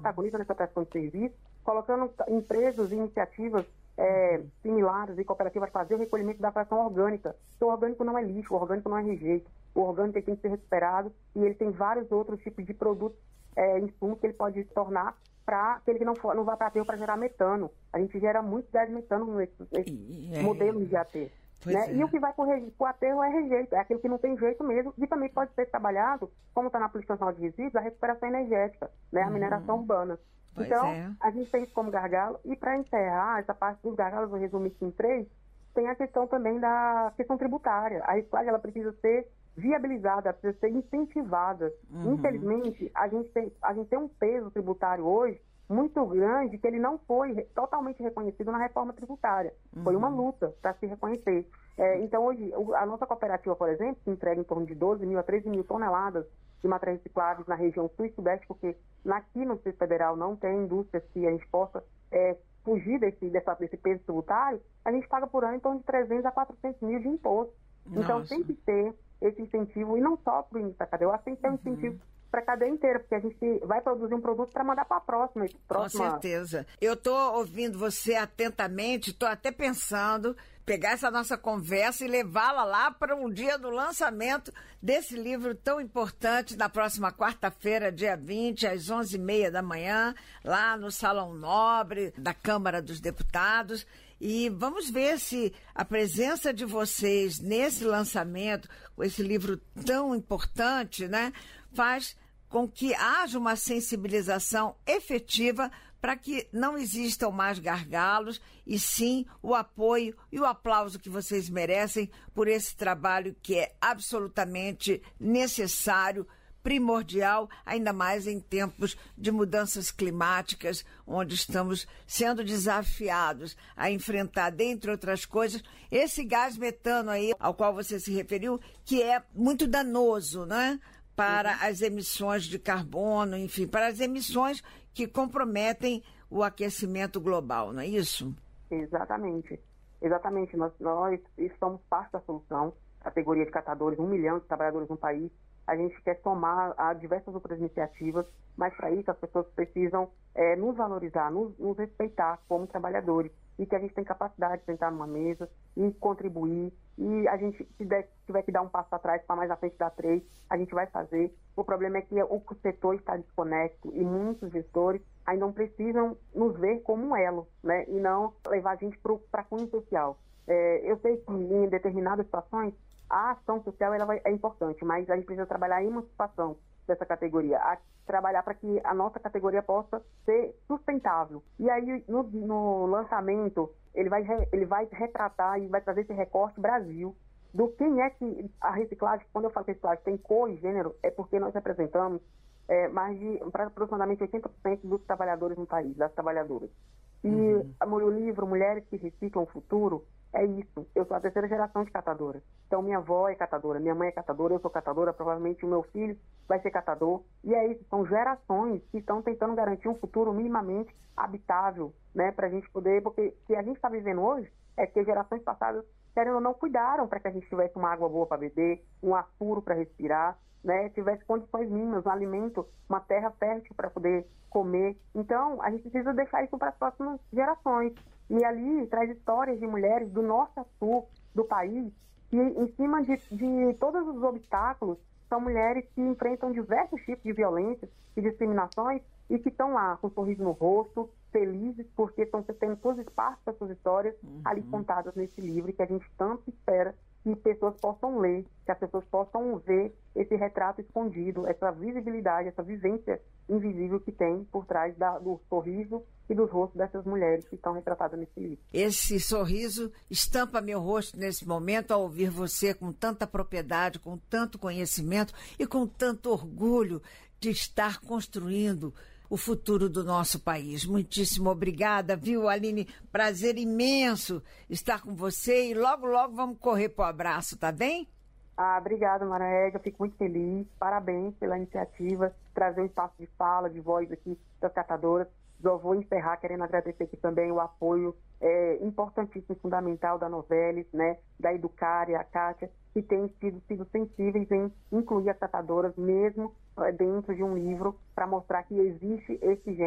protagonista nessa prestação de serviço, colocando empresas e iniciativas similares e cooperativas a fazer o recolhimento da fração orgânica. Porque o orgânico não é lixo, o orgânico não é rejeito. O orgânico tem que ser recuperado e ele tem vários outros tipos de produtos, insumos que ele pode tornar para que ele não vá para aterro para gerar metano. A gente gera muito gás metano nesses modelos de aterro. Né? E o que vai para o aterro é rejeito, é aquilo que não tem jeito mesmo, e também pode ser trabalhado, como está na Política Nacional de Resíduos, a recuperação energética, né? A mineração urbana. Então, a gente tem isso como gargalo, e para encerrar essa parte dos gargalos, eu resumi isso em 3, tem a questão também da questão tributária. A reciclagem ela precisa ser viabilizada, precisa ser incentivada. Infelizmente, a gente tem um peso tributário hoje muito grande que ele não foi totalmente reconhecido na reforma tributária. Foi uma luta para se reconhecer. Então, hoje, a nossa cooperativa, por exemplo, que entrega em torno de 12 mil a 13 mil toneladas de materiais recicláveis na região sul e sudeste, porque aqui no Distrito Federal não tem indústria que a gente possa fugir desse peso tributário, a gente paga por ano em torno de 300 a 400 mil de imposto. Nossa. Então, tem que ter esse incentivo, e não só para o início da cadeia, eu acho que tem que ter um incentivo para a cadeia inteira, porque a gente vai produzir um produto para mandar para a próxima. Com certeza. Eu estou ouvindo você atentamente, estou até pensando pegar essa nossa conversa e levá-la lá para um dia do lançamento desse livro tão importante, na próxima quarta-feira, dia 20, às 11h30 da manhã, lá no Salão Nobre da Câmara dos Deputados. E vamos ver se a presença de vocês nesse lançamento, com esse livro tão importante, né, faz com que haja uma sensibilização efetiva para que não existam mais gargalos e sim o apoio e o aplauso que vocês merecem por esse trabalho que é absolutamente necessário, primordial, ainda mais em tempos de mudanças climáticas, onde estamos sendo desafiados a enfrentar, dentre outras coisas, esse gás metano aí, ao qual você se referiu, que é muito danoso, né? Para as emissões de carbono, enfim, para as emissões que comprometem o aquecimento global, não é isso? Exatamente. Exatamente. Nós somos parte da solução, categoria de catadores, 1 milhão de trabalhadores no país. A gente quer somar a diversas outras iniciativas, mas para isso as pessoas precisam nos valorizar, nos respeitar como trabalhadores, e que a gente tem capacidade de sentar numa mesa e contribuir, e a gente, se tiver que dar um passo atrás para mais à frente dar 3, a gente vai fazer. O problema é que o setor está desconecto e muitos gestores ainda não precisam nos ver como um elo, né, e não levar a gente para cunho social. Eu sei que em determinadas situações a ação social é importante, mas a gente precisa trabalhar a emancipação dessa categoria, a trabalhar para que a nossa categoria possa ser sustentável. E aí, no lançamento, ele vai retratar e vai trazer esse recorte Brasil do quem é que a reciclagem, quando eu falo que a reciclagem tem cor e gênero, é porque nós representamos mais de aproximadamente 80% dos trabalhadores no país, das trabalhadoras. E o livro Mulheres que Reciclam o Futuro é isso. Eu sou a 3ª geração de catadora. Então, minha avó é catadora, minha mãe é catadora, eu sou catadora, provavelmente o meu filho vai ser catador. E é isso, são gerações que estão tentando garantir um futuro minimamente habitável, né, para a gente poder, porque se a gente está vivendo hoje, é que gerações passadas, querendo ou não, cuidaram para que a gente tivesse uma água boa para beber, um ar puro para respirar, né, tivesse condições mínimas, um alimento, uma terra fértil para poder comer. Então, a gente precisa deixar isso para as próximas gerações. E ali traz histórias de mulheres do norte a sul do país, que em cima de todos os obstáculos, são mulheres que enfrentam diversos tipos de violências e discriminações e que estão lá com um sorriso no rosto, felizes, porque estão tendo todas as partes das suas histórias ali contadas nesse livro, que a gente tanto espera que pessoas possam ler, que as pessoas possam ver esse retrato escondido, essa visibilidade, essa vivência invisível que tem por trás do sorriso e dos rostos dessas mulheres que estão retratadas nesse livro. Esse sorriso estampa meu rosto nesse momento ao ouvir você com tanta propriedade, com tanto conhecimento e com tanto orgulho de estar construindo o futuro do nosso país. Muitíssimo obrigada, viu, Aline? Prazer imenso estar com você e logo, logo vamos correr pro abraço, tá bem? Obrigada, Maraega, fico muito feliz, parabéns pela iniciativa, trazer um espaço de fala, de voz aqui das catadoras. Eu vou encerrar querendo agradecer aqui também o apoio importantíssimo e fundamental da Novelis, né, da Educar e a Kátia, que têm sido sensíveis em incluir as catadoras mesmo dentro de um livro para mostrar que existe esse gênero.